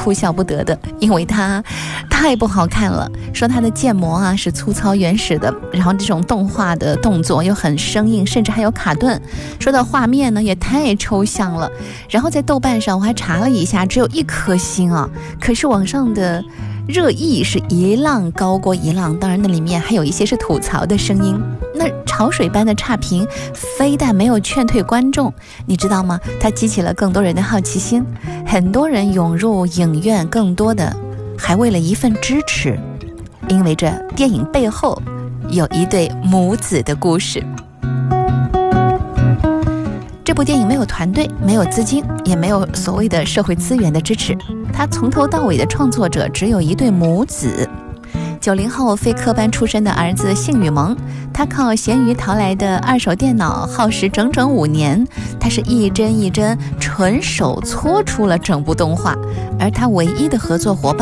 哭笑不得的，因为它太不好看了，说它的建模啊是粗糙原始的，然后这种动画的动作又很生硬，甚至还有卡顿，说到画面呢也太抽象了。然后在豆瓣上我还查了一下，只有1颗星啊，可是网上的热议是一浪高过一浪，当然那里面还有一些是吐槽的声音。那潮水般的差评非但没有劝退观众，你知道吗？它激起了更多人的好奇心，很多人涌入影院，更多的还为了一份支持，因为这电影背后有一对母子的故事。这部电影没有团队，没有资金，也没有所谓的社会资源的支持，它从头到尾的创作者只有一对母子。90后非科班出身的儿子幸与萌，他靠闲鱼淘来的2手电脑耗时整整5年，他是一帧一帧纯手搓出了整部动画，而他唯一的合作伙伴